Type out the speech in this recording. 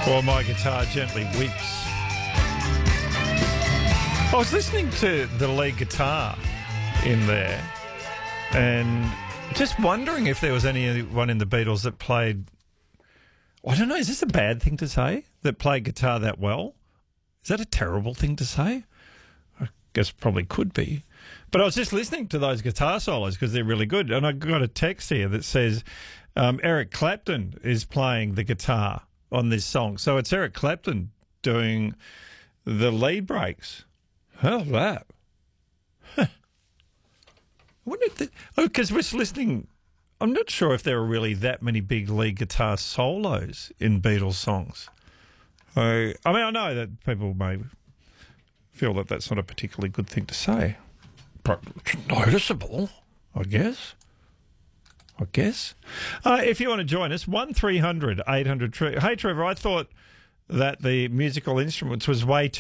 While my guitar gently weeps. I was listening to the lead guitar in there and just wondering if there was anyone in the Beatles that played, I don't know, is this a bad thing to say, that played guitar that well? Is that a terrible thing to say? I guess probably could be. But I was just listening to those guitar solos because they're really good. And I got a text here that says Eric Clapton is playing the guitar on this song. So it's Eric Clapton doing the lead breaks. How's that? Huh. Because we're listening, I'm not sure if there are really that many big lead guitar solos in Beatles songs. I mean, I know that people may feel that that's not a particularly good thing to say, but it's noticeable, I guess. If you want to join us, 1300 800. Hey, Trevor, I thought that the musical instruments was way too